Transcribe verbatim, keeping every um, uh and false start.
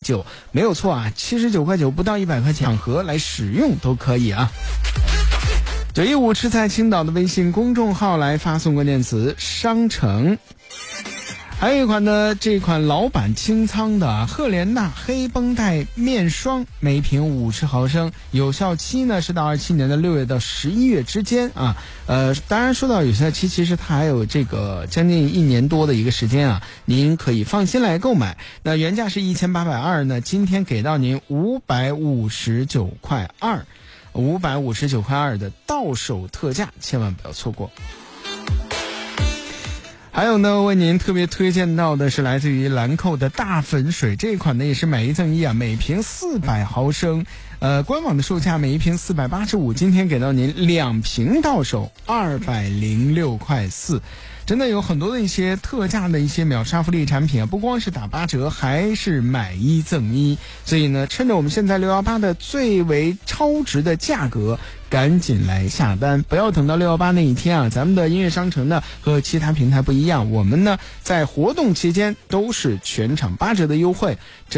九，没有错啊，七十九块九不到一百块钱，场合来使用都可以啊。九一五吃菜青岛的微信公众号来发送关键词商城。还有一款呢，这款老版清仓的赫莲娜黑绷带面霜，每瓶五十毫升，有效期呢是到二七年的六月到十一月之间啊。呃，当然说到有效期，其实它还有这个将近一年多的一个时间啊，您可以放心来购买。那原价是一千八百二呢，今天给到您五百五十九块二，五百五十九块二的到手特价，千万不要错过。还有呢，为您特别推荐到的是来自于兰蔻的大粉水，这一款呢也是买一赠一啊，每瓶四百毫升，呃，官网的售价每一瓶四百八十五，今天给到您两瓶到手二百零六块四。真的有很多的一些特价的一些秒杀福利产品啊，不光是打八折，还是买一赠一。所以呢，趁着我们现在六一八的最为超值的价格，赶紧来下单，不要等到六一八那一天啊！咱们的音乐商城呢和其他平台不一样，我们呢在活动期间都是全场八折的优惠。